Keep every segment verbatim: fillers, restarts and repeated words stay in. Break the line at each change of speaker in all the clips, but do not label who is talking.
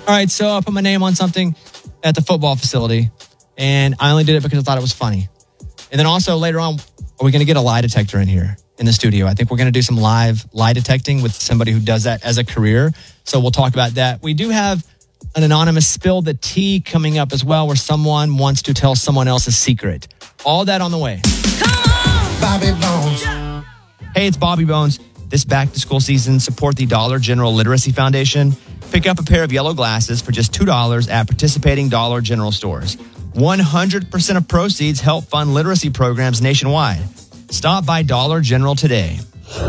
All right, so I put my name on something at the football facility, and I only did it because I thought it was funny. And then also later on, are we going to get a lie detector in here in the studio? I think we're going to do some live lie detecting with somebody who does that as a career. So we'll talk about that. We do have an anonymous spill the tea coming up as well, where someone wants to tell someone else a secret. All that on the way.
Come on, Bobby Bones.
Hey, it's Bobby Bones. This back-to-school season, support the Dollar General Literacy Foundation. Pick up a pair of yellow glasses for just two dollars at participating Dollar General stores. one hundred percent of proceeds help fund literacy programs nationwide. Stop by Dollar General today.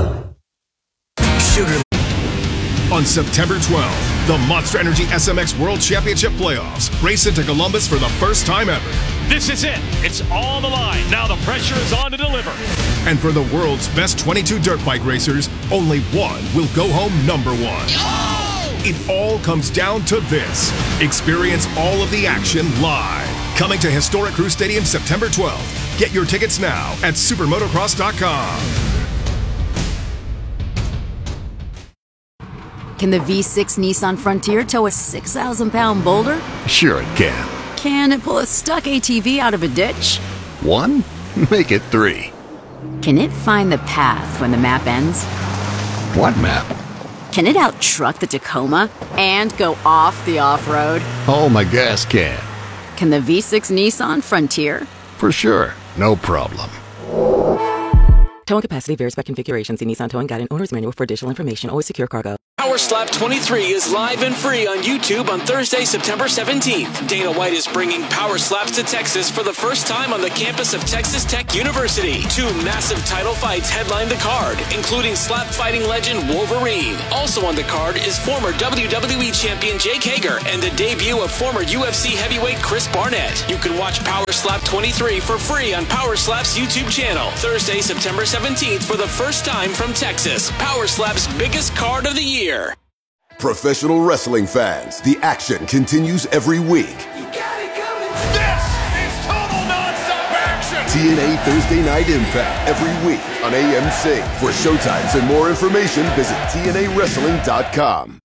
Sugar. On September twelfth, the Monster Energy S M X World Championship Playoffs race into Columbus for the first time ever.
This is it. It's on the line. Now the pressure is on to deliver.
And for the world's best twenty-two dirt bike racers, only one will go home number one. Oh! It all comes down to this. Experience all of the action live. Coming to historic Crew Stadium September twelfth. Get your tickets now at supermotocross dot com.
Can the V six Nissan Frontier tow a six thousand pound boulder?
Sure it can.
Can it pull a stuck A T V out of a ditch?
One? Make it three.
Can it find the path when the map ends?
What map?
Can it out-truck the Tacoma and go off the off-road?
Oh, my gas can.
Can the V six Nissan Frontier?
For sure. No problem.
Towing capacity varies by configuration. See Nissan Towing Guide and Owner's Manual for additional information. Always secure cargo.
Power Slap twenty-three is live and free on YouTube on Thursday, September seventeenth. Dana White is bringing Power Slaps to Texas for the first time on the campus of Texas Tech University. Two massive title fights headline the card, including slap fighting legend Wolverine. Also on the card is former W W E champion Jake Hager and the debut of former U F C heavyweight Chris Barnett. You can watch Power Slap twenty-three for free on Power Slap's YouTube channel. Thursday, September seventeenth for the first time from Texas. Power Slap's biggest card of the year.
Professional wrestling fans, the action continues every week.
You got it coming. This is total nonstop action.
T N A Thursday Night Impact every week on A M C. For showtimes and more information, visit T N A wrestling dot com.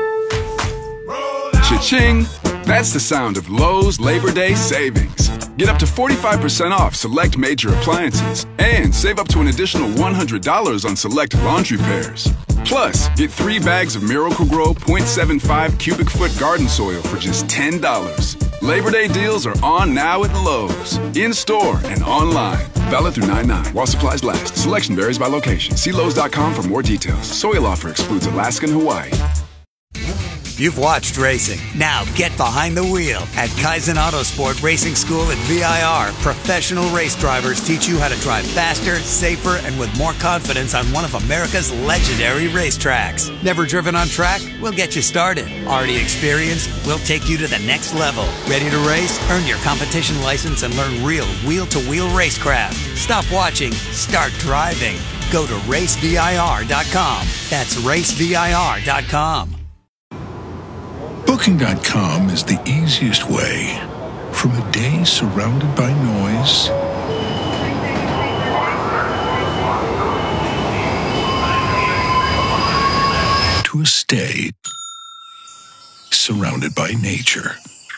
Cha-ching! That's the sound of Lowe's Labor Day savings. Get up to forty-five percent off select major appliances and save up to an additional one hundred dollars on select laundry pairs. Plus, get three bags of Miracle-Gro point seven five cubic foot garden soil for just ten dollars. Labor Day deals are on now at Lowe's. In-store and online. Valid through nine nine while supplies last. Selection varies by location. See Lowe's dot com for more details. Soil offer excludes Alaska and Hawaii.
You've watched racing. Now get behind the wheel. At Kaizen Autosport Racing School at V I R, professional race drivers teach you how to drive faster, safer, and with more confidence on one of America's legendary racetracks. Never driven on track? We'll get you started. Already experienced? We'll take you to the next level. Ready to race? Earn your competition license and learn real wheel-to-wheel racecraft. Stop watching. Start driving. Go to race V I R dot com. That's race V I R dot com.
Booking dot com is the easiest way. From a day surrounded by noise to a stay surrounded by nature.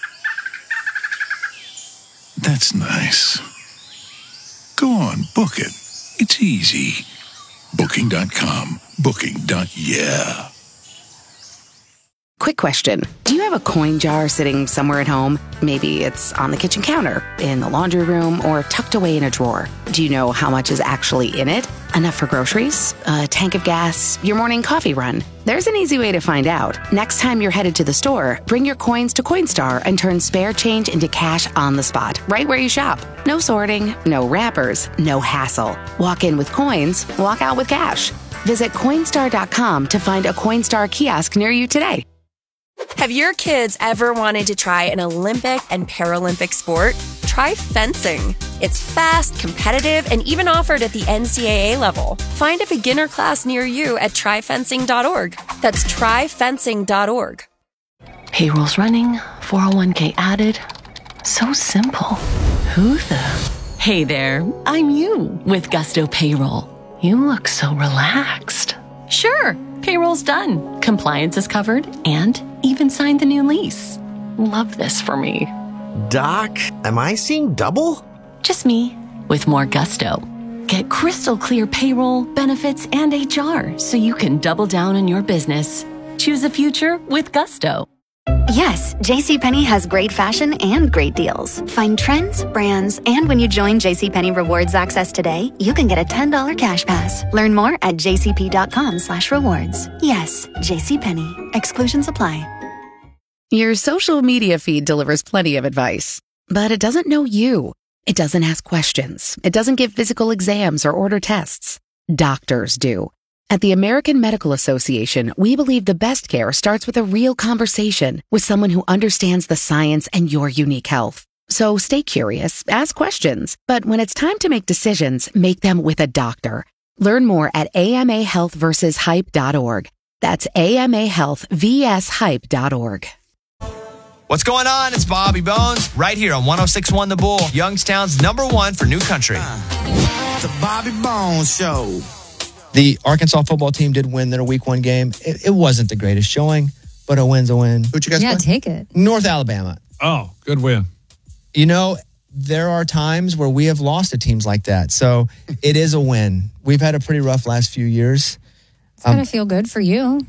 That's nice. Go on, book it. It's easy. Booking dot com. Booking. Yeah.
Quick question. Do you have a coin jar sitting somewhere at home? Maybe it's on the kitchen counter, in the laundry room, or tucked away in a drawer. Do you know how much is actually in it? Enough for groceries? A tank of gas? Your morning coffee run? There's an easy way to find out. Next time you're headed to the store, bring your coins to Coinstar and turn spare change into cash on the spot, right where you shop. No sorting, no wrappers, no hassle. Walk in with coins, walk out with cash. Visit Coinstar dot com to find a Coinstar kiosk near you today.
Have your kids ever wanted to try an Olympic and Paralympic sport? Try fencing. It's fast, competitive, and even offered at the N C double A level. Find a beginner class near you at try fencing dot org. That's try fencing dot org.
Payroll's running, four oh one k added. So simple. Who the? Hey there, I'm you with Gusto Payroll. You look so relaxed. Sure, payroll's done. Compliance is covered, and even signed the new lease. Love this for me.
Doc, am I seeing double?
Just me, with more gusto. Get crystal clear payroll, benefits, and H R so you can double down on your business. Choose a future with gusto.
Yes, JCPenney has great fashion and great deals. Find trends, brands, and when you join JCPenney Rewards Access today, you can get a ten dollars cash pass. Learn more at jcp.com slash rewards. Yes, JCPenney. Exclusions apply.
Your social media feed delivers plenty of advice, but it doesn't know you. It doesn't ask questions. It doesn't give physical exams or order tests. Doctors do. At the American Medical Association, we believe the best care starts with a real conversation with someone who understands the science and your unique health. So stay curious, ask questions, but when it's time to make decisions, make them with a doctor. Learn more at A M A health versus hype dot org. That's A M A health versus hype dot org.
What's going on? It's Bobby Bones right here on one oh six point one The Bull, Youngstown's number one for new country.
The Bobby Bones Show.
The Arkansas football team did win their week one game. It, it wasn't the greatest showing, but a win's a win.
Who'd you guys
Yeah,
play?
take it.
North Alabama.
Oh, good win.
You know, there are times where we have lost to teams like that. So it is a win. We've had a pretty rough last few years.
It's got to feel good for you.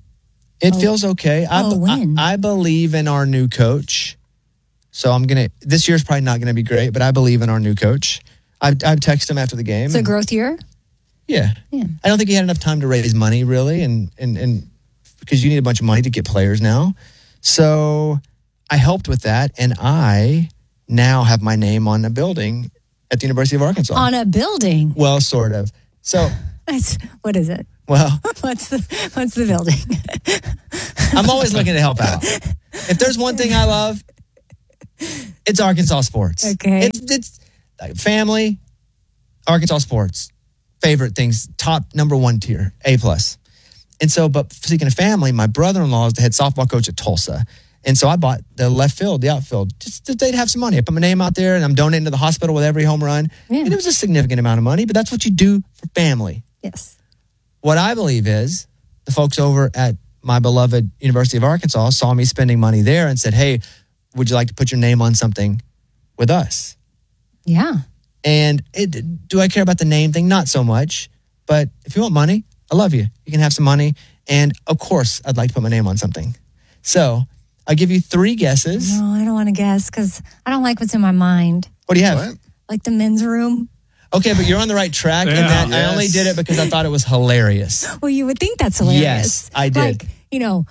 It
Oh.
feels okay. I,
Oh,
I,
win.
I believe in our new coach. So I'm going to, this year's probably not going to be great, but I believe in our new coach. I've, I've texted him after the game.
It's a
and-
growth year.
Yeah.
Yeah.
I don't think he had enough time to raise money, really, and, and, and because you need a bunch of money to get players now. So I helped with that, and I now have my name on a building at the University of Arkansas.
On a building.
Well, sort of. So,
It's, what is it?
well,
What's the What's the building?
I'm always looking to help out. If there's one thing I love, it's Arkansas sports.
Okay.
It's, it's like family, Arkansas sports. Favorite things, top number one tier, A plus. And so, but speaking of family, my brother-in-law is the head softball coach at Tulsa. And so I bought the left field, the outfield, just that they'd have some money. I put my name out there and I'm donating to the hospital with every home run.
Yeah.
And it was a significant amount of money, but that's what you do for family.
Yes.
What I believe is the folks over at my beloved University of Arkansas saw me spending money there and said, hey, would you like to put your name on something with us?
Yeah.
And it, do I care about the name thing? Not so much. But if you want money, I love you. You can have some money. And of course, I'd like to put my name on something. So I'll give you three guesses.
No, I don't want to guess because I don't like what's in my mind.
What do you have? What?
Like the men's room.
Okay, but you're on the right track.
Yeah.
And that
Yes.
I only did it because I thought it was hilarious.
Well, you would think that's hilarious.
Yes, I did.
Like, you know,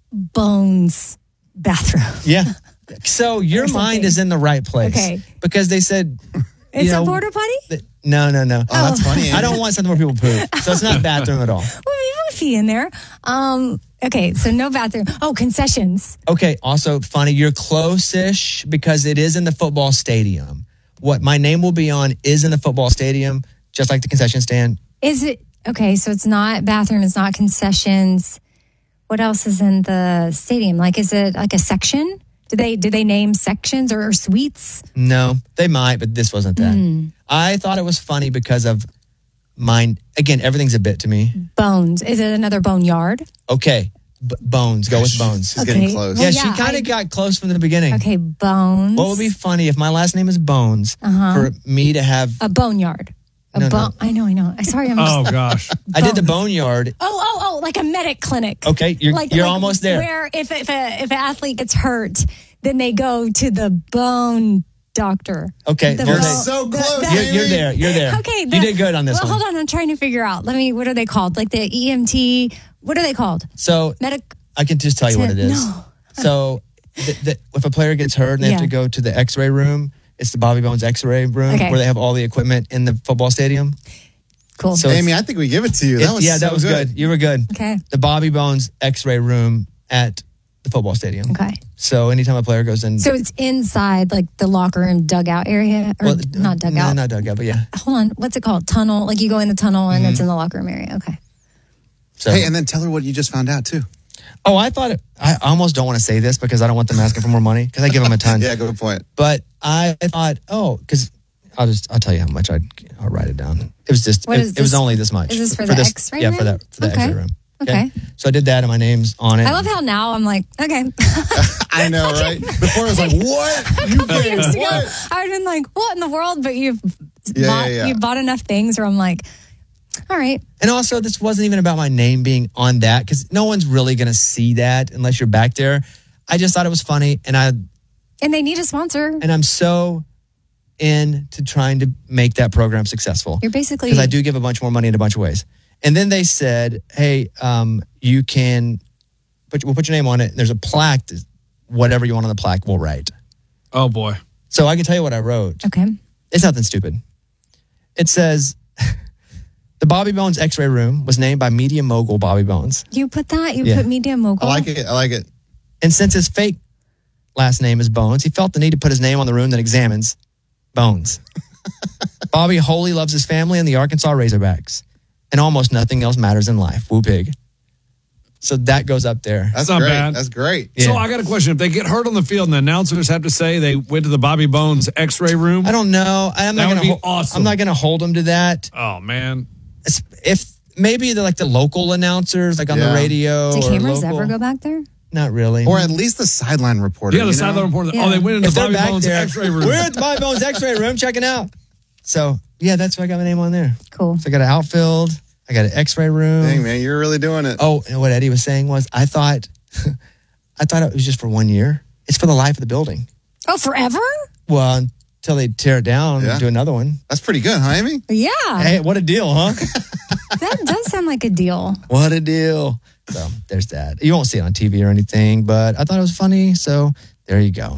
Bones bathroom.
Yeah. So your
Or
mind
something.
is in the right place.
Okay.
Because they said,
It's
you know,
a porta potty?
th- no, no, no.
Oh, that's funny.
I don't want something where people poop. So it's not bathroom at all.
Well, you have a fee in there. Um, okay, so no bathroom. Oh, concessions.
Okay, also funny, you're close-ish because it is in the football stadium. What my name will be on is in the football stadium, just like the concession stand.
Is it okay? So it's not bathroom. It's not concessions. What else is in the stadium? Like, is it like a section? Do they do they name sections or, or suites?
No, they might, but this wasn't that.
Mm.
I thought it was funny because of mine. Again, everything's a bit to me.
Bones. Is it another boneyard?
Okay, B- Bones. Go with Bones.
She's getting Okay. close.
Yeah,
Well,
she
yeah,
kind
I-
of got close from the beginning.
Okay, Bones.
What would be funny if my last name is Bones
Uh-huh.
for me to have?
A boneyard. A
No,
bo-
no.
I know, I know. I sorry, I'm.
Oh,
just,
gosh. I did the boneyard.
Oh, oh, oh! Like a medic clinic.
Okay, you're
Like-
you're
like
almost there.
Where if if a, if an athlete gets hurt, then they go to the bone doctor.
Okay,
The
you're
bone-
so
the-
close.
the-
You're, you're there. You're there.
Okay,
you
the-
did good on this
well,
one.
hold on, I'm trying to figure out. Let me. What are they called? Like the E M T. What are they called?
So
Medic.
I can just tell you what it is.
No.
So the, the, if a player gets hurt and they have
Yeah.
to go to the X-ray room, it's the Bobby Bones X-ray room
Okay.
where they have all the equipment in the football stadium.
Cool.
So
Amy, I think we give it to you. That
it-
was
yeah,
so
that was good. You were good.
Okay.
The Bobby Bones X-ray room at the football stadium.
Okay.
So anytime a player goes in,
So it's inside like the locker room dugout area, or
well,
not
no,
dugout.
not dugout, but yeah.
Hold on. What's it called? Tunnel. Like you go in the tunnel and
Mhm.
it's in the locker room area. Okay.
So,
Hey, and then tell her what you just found out too.
oh, I thought it, I almost don't want to say this because I don't want them asking for more money because I give them a ton.
Yeah, good point.
But I thought, oh, because I'll just I'll tell you how much I I'll write it down. It was just
What
it,
is
it was
this-
only this much.
is this for the X-ray
Yeah,
room?
for that for the
Okay.
X-ray room.
Okay.
So I did that and my name's on it.
I love how now I'm like, okay.
I know, right? Before I was like, what? You
Couple years
did
ago,
what?
I've been like, what in the world? But you've
Yeah,
bought,
yeah, yeah.
you've bought enough things where I'm like, all right.
And also, this wasn't even about my name being on that because no one's really going to see that unless you're back there. I just thought it was funny, and I
And they need a sponsor.
and I'm so into trying to make that program successful.
You're basically
because I do give a bunch more money in a bunch of ways. And then they said, "Hey, um, you can put we'll put your name on it. And there's a plaque. that- Whatever you want on the plaque, we'll write."
Oh, boy.
So I can tell you what I wrote.
Okay.
It's nothing stupid. It says, "The Bobby Bones X-ray room was named by media mogul Bobby Bones.
You put that? You
Yeah.
put media mogul?
it. I like it.
And since his fake last name is Bones, he felt the need to put his name on the room that examines Bones. Bobby wholly loves his family and the Arkansas Razorbacks. And almost nothing else matters in life. Woo pig." So that goes up there.
That's
not
great.
bad.
That's great.
So
Yeah.
I got a question. If they get hurt on the field and the announcers have to say they went to the Bobby Bones X-ray room,
I don't know. I'm
That
not
would
gonna
be
hol-
awesome.
I'm not going to hold them to that.
oh man,
It's- If maybe they're like the local announcers, like on
Yeah.
the radio.
Do
or
cameras
local.
ever go back there?
Not really.
Or at least the sideline reporter.
yeah, the
you know?
sideline reporter.
Yeah.
Oh, they went into
If
the
they're
Bobby
back
Bones
there,
X-ray room.
we're at the Bobby Bones X-ray room checking out. So yeah, that's why I got my name on there.
Cool.
So I got an outfield. I got an X-ray room.
Dang, man, you're really doing it.
Oh, and what Eddie was saying was, I thought, I thought it was just for one year. It's for the life of the building.
Oh, forever?
Well, until they tear it down
Yeah.
and do another one.
That's pretty good, huh, Amy?
Yeah.
Hey, what a deal, huh?
That does sound like a deal.
What a deal. So there's that. You won't see it on T V or anything, but I thought it was funny. So there you go.